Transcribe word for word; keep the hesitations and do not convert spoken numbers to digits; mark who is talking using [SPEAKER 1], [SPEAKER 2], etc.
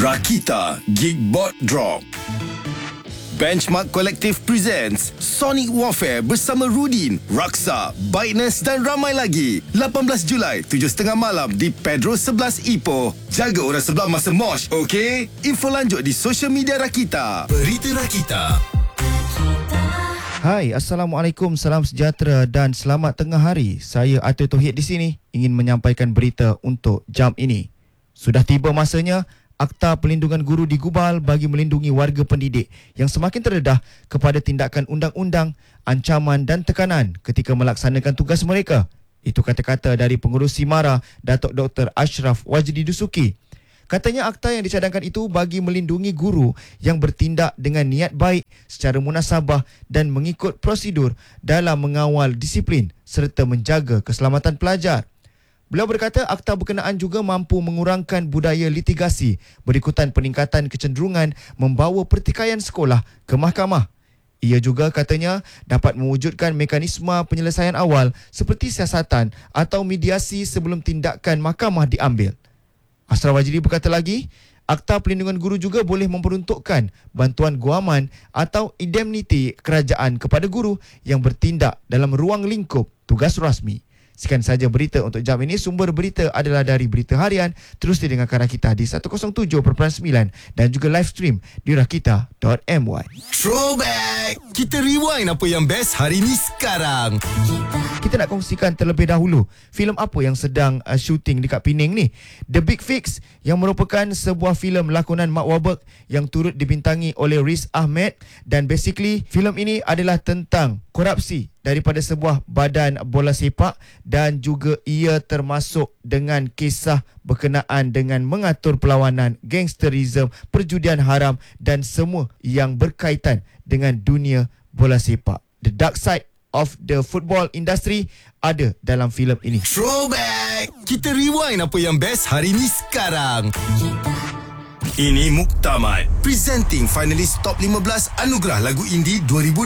[SPEAKER 1] Rakita Geekbot Drop. Benchmark Collective presents Sonic Warfare bersama Rudin, Raksa, Brightness dan ramai lagi. lapan belas Julai, tujuh tiga puluh malam di Pedro sebelas Ipoh. Jaga orang sebelah masa mosh, okey? Info lanjut di social media Rakita. Berita Rakita.
[SPEAKER 2] Hai, Assalamualaikum, salam sejahtera dan selamat tengah hari. Saya Atul Tauhid di sini ingin menyampaikan berita untuk jam ini. Sudah tiba masanya Akta Perlindungan Guru digubal bagi melindungi warga pendidik yang semakin terdedah kepada tindakan undang-undang, ancaman dan tekanan ketika melaksanakan tugas mereka. Itu kata-kata dari pengurus SIMARA, Datuk Doktor Ashraf Wajdi Dusuki. Katanya akta yang dicadangkan itu bagi melindungi guru yang bertindak dengan niat baik secara munasabah dan mengikut prosedur dalam mengawal disiplin serta menjaga keselamatan pelajar. Beliau berkata akta berkenaan juga mampu mengurangkan budaya litigasi berikutan peningkatan kecenderungan membawa pertikaian sekolah ke mahkamah. Ia juga katanya dapat mewujudkan mekanisme penyelesaian awal seperti siasatan atau mediasi sebelum tindakan mahkamah diambil. Ashraf Wajdi berkata lagi, Akta Perlindungan Guru juga boleh memperuntukkan bantuan guaman atau indemniti kerajaan kepada guru yang bertindak dalam ruang lingkup tugas rasmi. Sekian saja berita untuk jam ini. Sumber berita adalah dari Berita Harian. Terus didengarkan Rakita di seratus tujuh perpuluhan sembilan dan juga live stream di rakita dot my.
[SPEAKER 1] Throwback. Kita rewind apa yang best hari ni sekarang.
[SPEAKER 2] Kita nak kongsikan terlebih dahulu filem apa yang sedang uh, syuting dekat Pening ni. The Big Fix yang merupakan sebuah filem lakonan Mark Wahlberg yang turut dibintangi oleh Riz Ahmed, dan basically filem ini adalah tentang korupsi daripada sebuah badan bola sepak dan juga ia termasuk dengan kisah berkenaan dengan mengatur perlawanan gangsterisme, perjudian haram dan semua yang berkaitan dengan dunia bola sepak. The dark side of the football industry ada dalam filem ini.
[SPEAKER 1] Throwback. Kita rewind apa yang best hari ni sekarang. Ini Muktamad, presenting finalis top lima belas Anugerah Lagu Indie dua ribu